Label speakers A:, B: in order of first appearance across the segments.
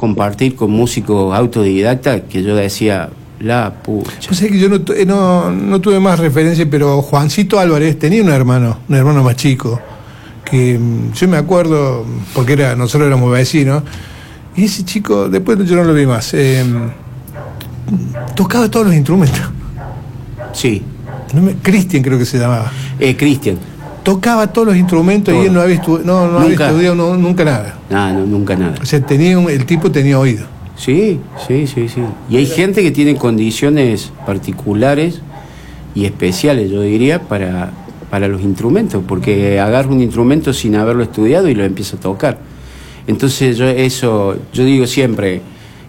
A: compartir con músicos autodidactas que yo decía, la pucha.
B: Yo sé que yo no tuve más referencia, pero Juancito Álvarez tenía un hermano más chico, que yo me acuerdo, porque nosotros éramos vecinos, y ese chico, después yo no lo vi más, tocaba todos los instrumentos.
A: Sí.
B: Cristian creo que se llamaba.
A: Cristian.
B: Tocaba todos los instrumentos y él no había estudiado nunca nada.
A: No, nunca nada.
B: O sea, el tipo tenía oído.
A: Sí. Y hay gente que tiene condiciones particulares y especiales, yo diría, para los instrumentos, porque agarra un instrumento sin haberlo estudiado y lo empieza a tocar. Entonces yo digo siempre,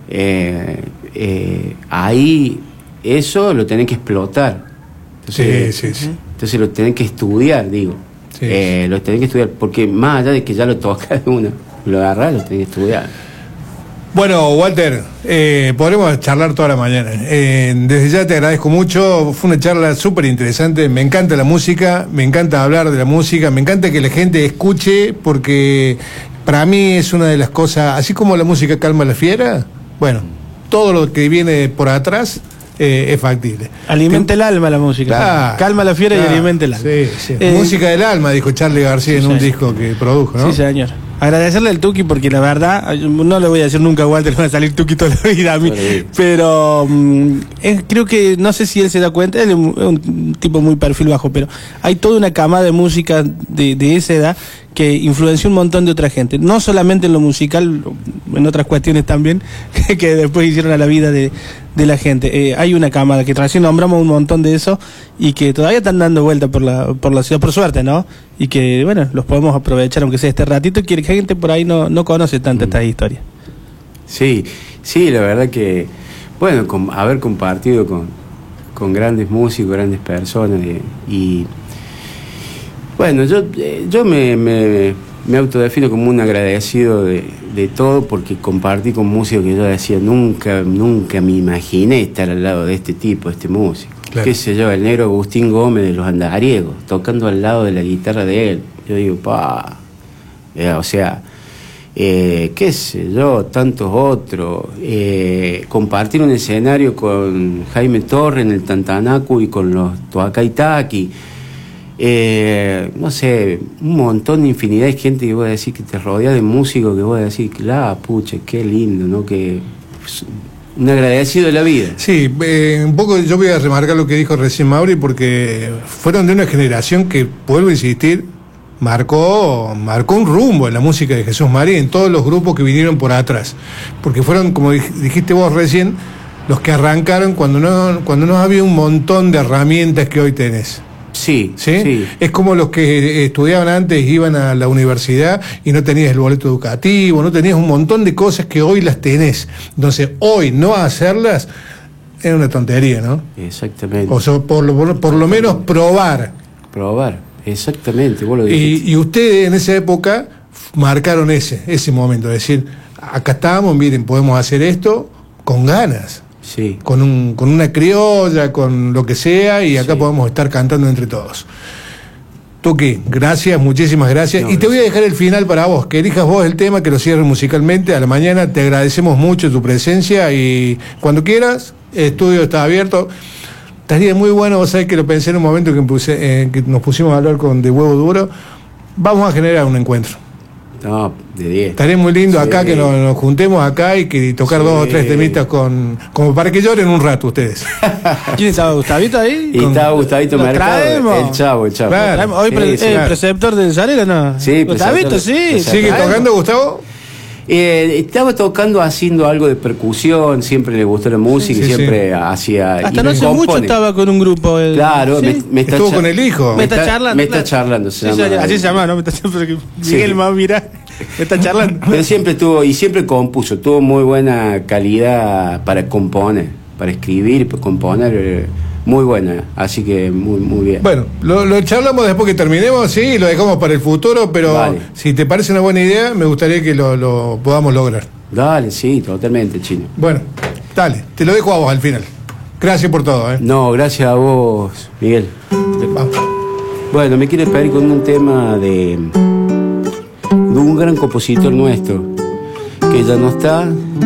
A: ahí eso lo tenés que explotar. Entonces,
B: sí.
A: Entonces lo tenés que estudiar, digo. Sí. Lo tenés que estudiar, porque más allá de que ya lo tocas de uno, lo agarrás, lo tenés que estudiar.
B: Bueno, Walter, podremos charlar toda la mañana. Desde ya te agradezco mucho, fue una charla súper interesante, me encanta la música, me encanta hablar de la música, me encanta que la gente escuche, porque para mí es una de las cosas, así como la música calma a la fiera, bueno, todo lo que viene por atrás es factible.
C: Alimenta el alma la música. Claro, calma la fiera y alimenta el alma.
B: Sí. Música del alma, dijo Charly García en un disco que produjo, ¿no?
C: Sí, señor. Agradecerle al Tuki, porque la verdad, no le voy a decir nunca a Walter, va a salir Tuki toda la vida a mí, pero creo que, no sé si él se da cuenta, él es un tipo muy perfil bajo, pero hay toda una camada de música de esa edad que influenció un montón de otra gente, no solamente en lo musical, en otras cuestiones también, que después hicieron a la vida de la gente. Hay una camada que recién nombramos un montón de eso y que todavía están dando vuelta por la ciudad, por suerte, ¿no? Y que, bueno, los podemos aprovechar, aunque sea este ratito, que la gente por ahí no conoce tanto esta historia.
A: Sí, la verdad que, bueno, haber compartido con grandes músicos, grandes personas y bueno, yo me autodefino como un agradecido de todo, porque compartí con músicos que yo decía, nunca me imaginé estar al lado de este tipo, este músico. Claro. Qué sé yo, el negro Agustín Gómez de Los Andariegos, tocando al lado de la guitarra de él. Yo digo, o sea, qué sé yo, tantos otros. Compartir un escenario con Jaime Torre en el Tantanacu y con los Toacaitaki. No sé, un montón de infinidad de gente que voy a decir que te rodea de músicos, que voy a decir, pucha, qué lindo, ¿no? Que un agradecido de la vida.
B: Sí, un poco yo voy a remarcar lo que dijo recién Mauri, porque fueron de una generación que, vuelvo a insistir, marcó un rumbo en la música de Jesús María, en todos los grupos que vinieron por atrás, porque fueron, como dijiste vos recién, los que arrancaron cuando no había un montón de herramientas que hoy tenés.
A: Sí.
B: Es como los que estudiaban antes, iban a la universidad y no tenías el boleto educativo, no tenías un montón de cosas que hoy las tenés. Entonces, hoy no hacerlas es una tontería, ¿no?
A: Exactamente.
B: O sea, por lo menos probar.
A: Exactamente, vos lo dijiste.
B: Y ustedes en esa época marcaron ese momento, es decir, acá estamos, miren, podemos hacer esto con ganas.
A: Sí.
B: Con una criolla, con lo que sea, y acá podemos estar cantando entre todos. Tuki, gracias, muchísimas gracias. Y te voy a dejar el final para vos, que elijas vos el tema, que lo cierres musicalmente a la mañana. Te agradecemos mucho tu presencia y cuando quieras, el estudio está abierto. Estaría muy bueno, vos sabés que lo pensé en un momento que nos pusimos a hablar de Huevo Duro. Vamos a generar un encuentro.
A: No, de 10.
B: Estaría muy lindo acá que nos juntemos acá y que tocar 2 o 3 temitas como para que lloren un rato ustedes.
C: ¿Quién estaba? ¿Gustavito ahí?
A: Y estaba Gustavito Mercado, el chavo.
C: Claro. Hoy preceptor del Salero, ¿no?
A: Sí,
C: Gustavito, sí.
B: ¿Sigue tocando, Gustavo?
A: Estaba tocando, haciendo algo de percusión, siempre le gustó la música y siempre hacía.
C: Hasta no hace mucho estaba con un grupo.
A: Claro, me está
B: estuvo con el hijo.
C: Me está charlando.
A: Me está charlando,
C: así se llama, ¿no? Me está charlando. Miguel más mira. Me está charlando.
A: Pero siempre compuso, tuvo muy buena calidad para componer, para escribir, para componer. Muy buena, así que muy bien.
B: Bueno, lo charlamos después que terminemos, sí, lo dejamos para el futuro, pero vale. Si te parece una buena idea, me gustaría que lo podamos lograr.
A: Dale, sí, totalmente, Chino.
B: Bueno, dale, te lo dejo a vos al final. Gracias por todo, ¿eh?
A: No, gracias a vos, Miguel.
B: Vamos.
A: Bueno, me quiero pedir con un tema de un gran compositor nuestro, que ya no está,